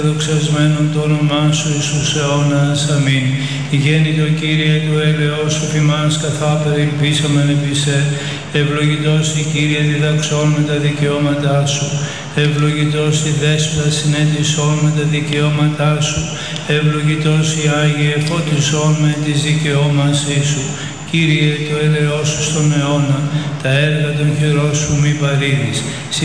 Δοξασμένο το όνομά σου εις τους αιώνας. Αμήν. Γέννητο Κύριε του έλεος σου φημάς καθάπερ ελπίσαμεν επί σε. Ευλογητός η Κύριε διδαξών με τα δικαιώματά σου. Ευλογητός η Δέσποινα συνέτησόν με τα δικαιώματά σου. Ευλογητός η Άγιε φώτισόν με τις δικαιώμασή σου. Κύριε το έλεος σου στον αιώνα, τα έργα των χερών σου μη παρήδεις.